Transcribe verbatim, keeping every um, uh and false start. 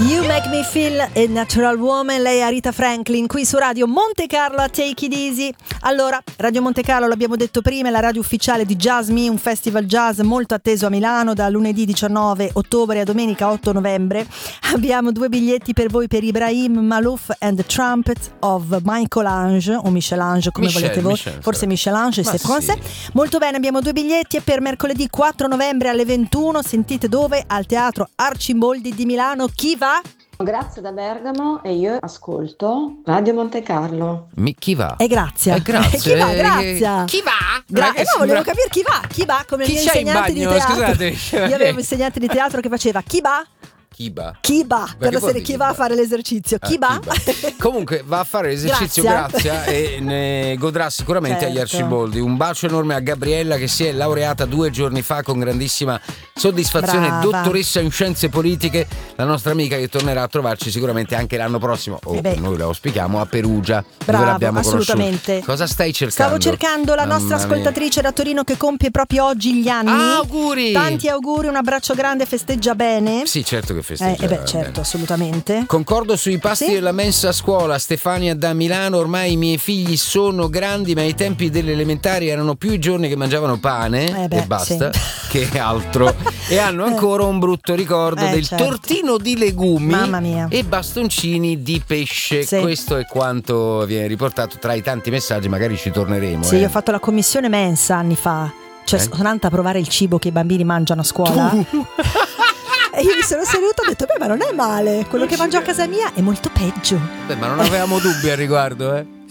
You Make Me Feel a Natural Woman, lei è Rita Franklin, qui su Radio Monte Carlo a Take It Easy. Allora, Radio Monte Carlo, l'abbiamo detto prima, è la radio ufficiale di Jazz Me, un festival jazz molto atteso a Milano da lunedì diciannove ottobre a domenica otto novembre. Abbiamo due biglietti per voi per Ibrahim Malouf and the Trumpet of Michel-Ange, o Michel-Ange come Michel, volete voi, Michel, forse Michel-Ange, c'est français. Sì. Molto bene, abbiamo due biglietti e per mercoledì quattro novembre alle ventuno, sentite dove? Al Teatro Arcimboldi di Milano. Chi va? Grazie da Bergamo e io ascolto Radio Monte Carlo. Mi, chi va? E grazie. Eh, grazie. Chi va? Grazie. Chi va? Gra- eh no, volevo capire chi va. Chi va? Come chi il mio insegnante di teatro. Scusate. Io avevo un insegnante di teatro che faceva chi va? Kiba. Kiba, per la serie chi va a fare l'esercizio. Ah, Kiba? Kiba. Comunque va a fare l'esercizio, Grazia, e ne godrà sicuramente certo. agli Arciboldi. Un bacio enorme a Gabriella che si è laureata due giorni fa con grandissima soddisfazione, Brava. dottoressa in scienze politiche, la nostra amica che tornerà a trovarci sicuramente anche l'anno prossimo, o eh noi la auspichiamo, a Perugia. Bravo, dove l'abbiamo assolutamente. conosciuta. Cosa stai cercando? Stavo cercando la Mamma nostra mia. ascoltatrice da Torino che compie proprio oggi gli anni. Ah, auguri! Tanti auguri, un abbraccio grande, festeggia bene. Sì, certo che festeggia. Eh, eh beh, certo. Assolutamente. Concordo sui pasti sì? della mensa a scuola. Stefania da Milano. Ormai i miei figli sono grandi, ma ai tempi delle elementari erano più i giorni che mangiavano pane eh beh, e basta sì. che altro. E hanno ancora un brutto ricordo eh, del certo. tortino di legumi Mamma mia. e bastoncini di pesce. Sì. Questo è quanto viene riportato tra i tanti messaggi. Magari ci torneremo. Sì, eh. io ho fatto la commissione mensa anni fa. Cioè, eh? sono andata a provare il cibo che i bambini mangiano a scuola. E io mi sono seduta e ho detto, beh, ma non è male. Quello che mangio a casa mia è molto peggio. Beh, ma non avevamo dubbi al riguardo, eh.